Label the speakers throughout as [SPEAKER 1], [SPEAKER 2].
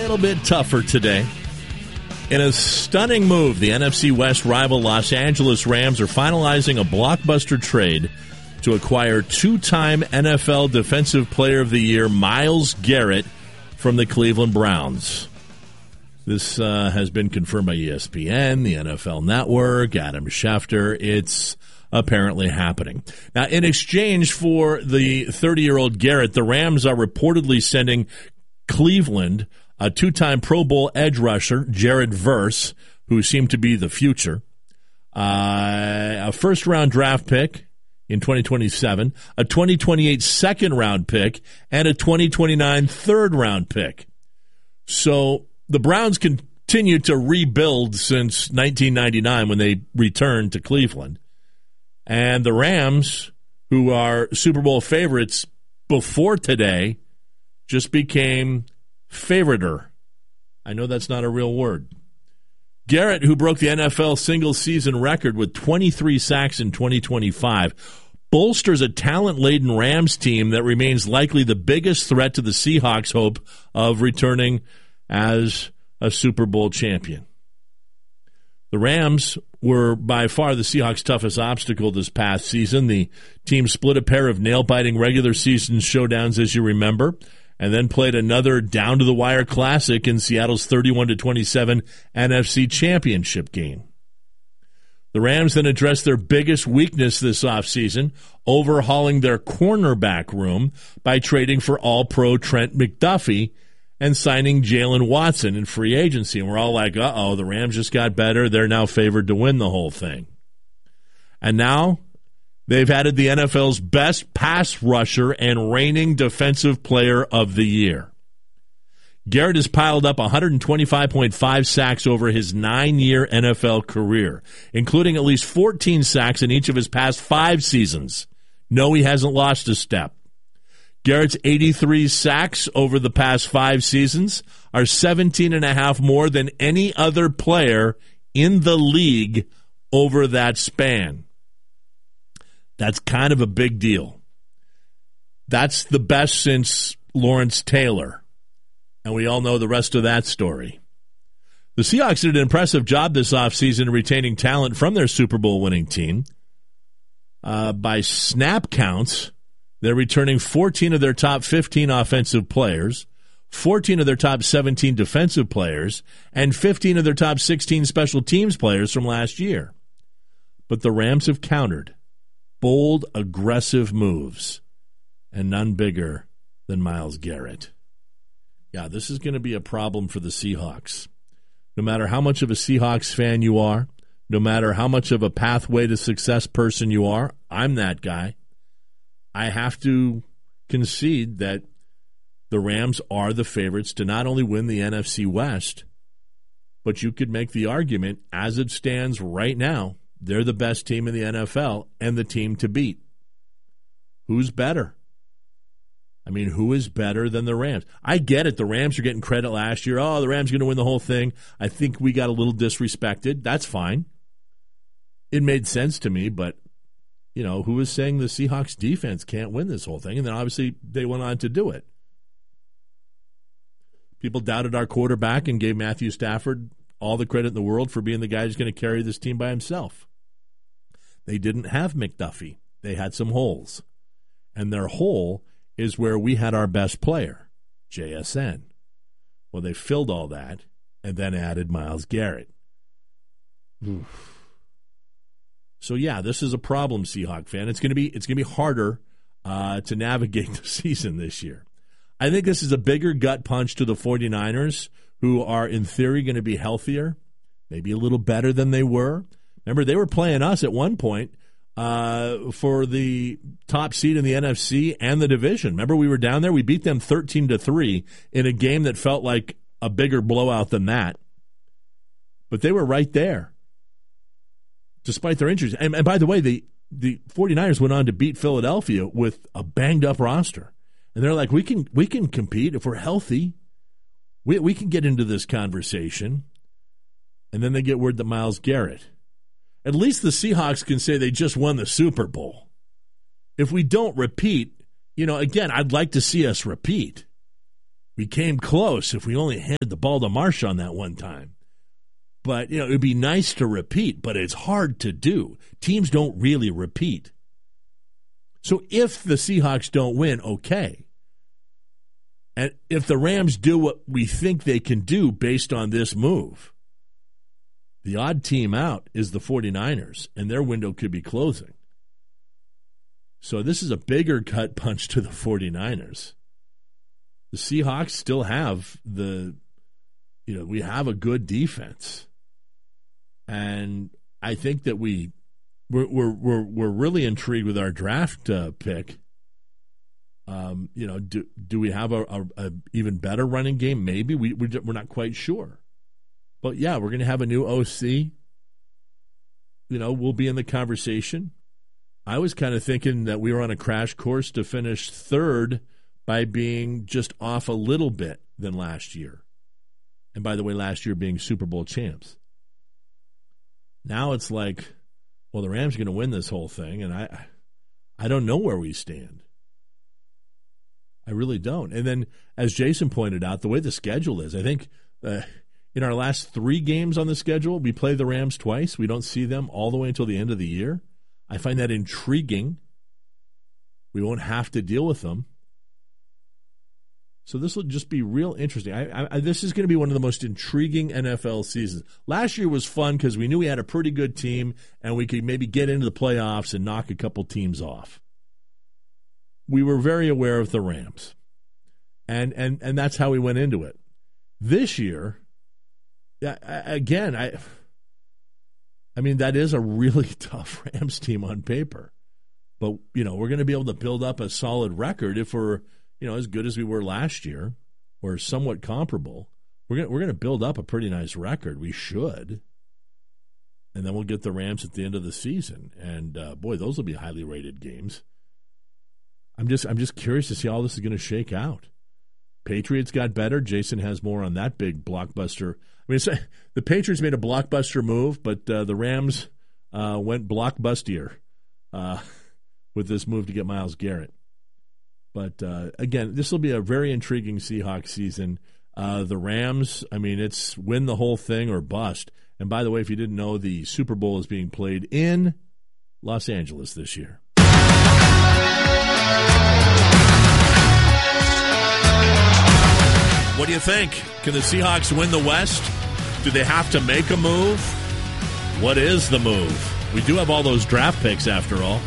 [SPEAKER 1] little bit tougher today. In a stunning move, the NFC West rival Los Angeles Rams are finalizing a blockbuster trade to acquire two-time NFL Defensive Player of the Year Myles Garrett from the Cleveland Browns. This has been confirmed by ESPN, the NFL Network, Adam Schefter. It's apparently happening. Now, in exchange for the 30-year-old Garrett, the Rams are reportedly sending Cleveland a two-time Pro Bowl edge rusher, Jared Verse, who seemed to be the future, a first-round draft pick in 2027, a 2028 second-round pick, and a 2029 third-round pick. So the Browns continue to rebuild since 1999 when they returned to Cleveland. And the Rams, who are Super Bowl favorites before today, just became favoriter. I know that's not a real word. Garrett, who broke the NFL single-season record with 23 sacks in 2025, bolsters a talent-laden Rams team that remains likely the biggest threat to the Seahawks' hope of returning as a Super Bowl champion. The Rams were by far the Seahawks' toughest obstacle this past season. The team split a pair of nail-biting regular season showdowns, as you remember, and then played another down-to-the-wire classic in Seattle's 31-27 NFC Championship game. The Rams then addressed their biggest weakness this offseason, overhauling their cornerback room by trading for All-Pro Trent McDuffie and signing Jalen Watson in free agency. And we're all like, uh-oh, the Rams just got better. They're now favored to win the whole thing. And now they've added the NFL's best pass rusher and reigning defensive player of the year. Garrett has piled up 125.5 sacks over his 9-year NFL career, including at least 14 sacks in each of his past 5 seasons. No, he hasn't lost a step. Garrett's 83 sacks over the past 5 seasons are 17.5 more than any other player in the league over that span. That's kind of a big deal. That's the best since Lawrence Taylor. And we all know the rest of that story. The Seahawks did an impressive job this offseason retaining talent from their Super Bowl winning team. By snap counts, they're returning 14 of their top 15 offensive players, 14 of their top 17 defensive players, and 15 of their top 16 special teams players from last year. But the Rams have countered. Bold, aggressive moves, and none bigger than Myles Garrett. Yeah, this is going to be a problem for the Seahawks. No matter how much of a Seahawks fan you are, no matter how much of a pathway to success person you are, I'm that guy. I have to concede that the Rams are the favorites to not only win the NFC West, but you could make the argument, as it stands right now, they're the best team in the NFL and the team to beat. Who's better? I mean, who is better than the Rams? I get it. The Rams are getting credit last year. Oh, the Rams are going to win the whole thing. I think we got a little disrespected. That's fine. It made sense to me, but, you know, who is saying the Seahawks defense can't win this whole thing? And then obviously they went on to do it. People doubted our quarterback and gave Matthew Stafford all the credit in the world for being the guy who's going to carry this team by himself. They didn't have McDuffie. They had some holes. And their hole is where we had our best player, JSN. Well, they filled all that and then added Myles Garrett. Oof. So, yeah, this is a problem, Seahawk fan. It's going to be harder to navigate the season this year. I think this is a bigger gut punch to the 49ers, who are, in theory, going to be healthier, maybe a little better than they were. Remember, they were playing us at one point for the top seed in the NFC and the division. Remember, we were down there? We beat them 13-3 in a game that felt like a bigger blowout than that. But they were right there, despite their injuries. And by the way, the 49ers went on to beat Philadelphia with a banged-up roster. And they're like, we can compete if we're healthy. We can get into this conversation. And then they get word that Myles Garrett. At least the Seahawks can say they just won the Super Bowl. If we don't repeat, again, I'd like to see us repeat. We came close if we only handed the ball to Marshawn that one time. But, it would be nice to repeat, but it's hard to do. Teams don't really repeat. So if the Seahawks don't win, okay. And if the Rams do what we think they can do based on this move, the odd team out is the 49ers, and their window could be closing. So this is a bigger gut punch to the 49ers. The Seahawks still have we have a good defense. And I think that we're really intrigued with our draft pick. Do we have a even better running game? Maybe we're not quite sure. But yeah, we're going to have a new OC. We'll be in the conversation. I was kind of thinking that we were on a crash course to finish third by being just off a little bit than last year. And by the way, last year being Super Bowl champs. Now it's like, well, the Rams are going to win this whole thing, and I don't know where we stand. I really don't. And then, as Jason pointed out, the way the schedule is, I think in our last 3 games on the schedule, we play the Rams twice. We don't see them all the way until the end of the year. I find that intriguing. We won't have to deal with them. So this will just be real interesting. This is going to be one of the most intriguing NFL seasons. Last year was fun because we knew we had a pretty good team and we could maybe get into the playoffs and knock a couple teams off. We were very aware of the Rams, and that's how we went into it. This year, again, I mean, that is a really tough Rams team on paper. But, we're going to be able to build up a solid record if we're, as good as we were last year or somewhat comparable. We're going to build up a pretty nice record. We should. And then we'll get the Rams at the end of the season. And, boy, those will be highly rated games. I'm just curious to see how this is going to shake out. Patriots got better. Jason has more on that big blockbuster. I mean, the Patriots made a blockbuster move, but the Rams went blockbustier with this move to get Myles Garrett. But, again, this will be a very intriguing Seahawks season. The Rams, I mean, it's win the whole thing or bust. And, by the way, if you didn't know, the Super Bowl is being played in Los Angeles this year. What do you think? Can the Seahawks win the West? Do they have to make a move? What is the move? We do have all those draft picks after all.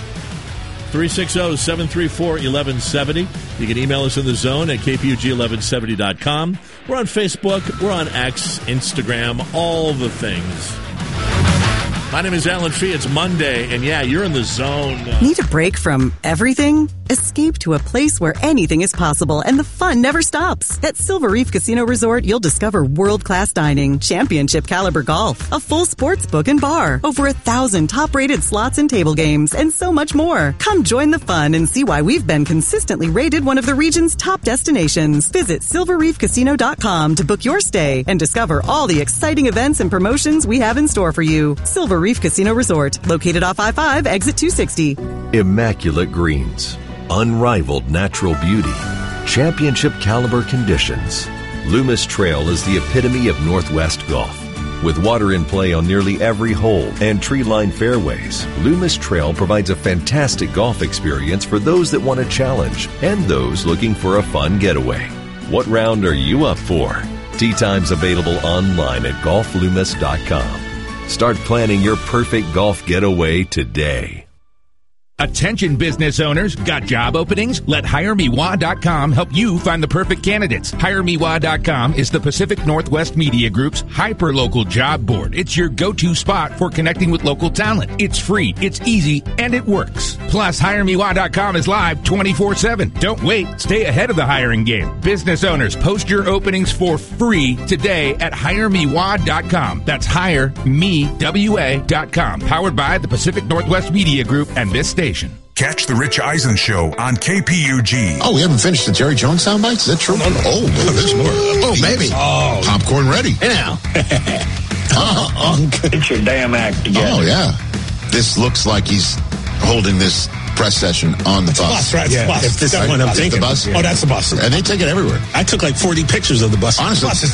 [SPEAKER 1] 360-734-1170. You can email us in the zone at kpug1170.com. We're on Facebook. We're on X, Instagram, all the things. My name is Alan Fee. It's Monday, and yeah, you're in the zone.
[SPEAKER 2] Need a break from everything? Escape to a place where anything is possible and the fun never stops. At Silver Reef Casino Resort, you'll discover world-class dining, championship caliber golf, a full sports book and bar, over 1,000 top-rated slots and table games, and so much more. Come join the fun and see why we've been consistently rated one of the region's top destinations. Visit silverreefcasino.com to book your stay and discover all the exciting events and promotions we have in store for you. Silver Reef Casino Resort, located off I-5, exit 260.
[SPEAKER 3] Immaculate greens, unrivaled natural beauty, championship caliber conditions. Loomis Trail is the epitome of Northwest golf. With water in play on nearly every hole and tree-lined fairways, Loomis Trail provides a fantastic golf experience for those that want a challenge and those looking for a fun getaway. What round are you up for? Tee times available online at golfloomis.com. Start planning your perfect golf getaway today.
[SPEAKER 4] Attention business owners, got job openings? Let HireMeWa.com help you find the perfect candidates. HireMeWa.com is the Pacific Northwest Media Group's hyper-local job board. It's your go-to spot for connecting with local talent. It's free, it's easy, and it works. Plus, HireMeWa.com is live 24/7. Don't wait. Stay ahead of the hiring game. Business owners, post your openings for free today at HireMeWa.com. That's HireMeWA.com. Powered by the Pacific Northwest Media Group and this station.
[SPEAKER 5] Catch the Rich Eisen Show on KPUG.
[SPEAKER 6] Oh, we haven't finished the Jerry Jones sound bites? Is that true? Oh, there's more. Oh, maybe. Oh. Popcorn ready. Hey, now.
[SPEAKER 7] Get your damn act together.
[SPEAKER 6] Oh, yeah. This looks like he's holding this press session on the bus.
[SPEAKER 7] Right?
[SPEAKER 8] Yeah,
[SPEAKER 7] bus.
[SPEAKER 8] if this is what I'm thinking.
[SPEAKER 6] The bus?
[SPEAKER 7] Oh, that's the bus.
[SPEAKER 6] And they take it everywhere.
[SPEAKER 7] I took like 40 pictures of the bus.
[SPEAKER 6] Honestly,